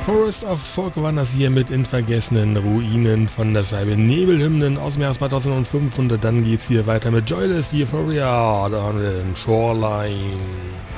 Forest of Folk waren das hier mit in vergessenen Ruinen von der Scheibe Nebelhymnen aus dem Jahr 2005 und dann geht's hier weiter mit Joyless Euphoria, da haben wir den Shoreline.